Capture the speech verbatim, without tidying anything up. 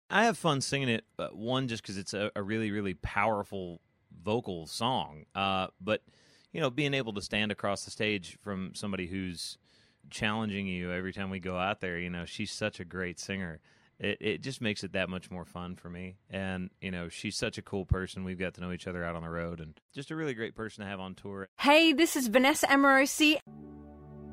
I have fun singing it, uh, one, just because it's a, a really, really powerful vocal song. Uh, but, you know, being able to stand across the stage from somebody who's challenging you every time we go out there, you know, she's such a great singer. It, it just makes it that much more fun for me. And, you know, she's such a cool person. We've got to know each other out on the road, and just a really great person to have on tour. Hey, this is Vanessa Amorosi.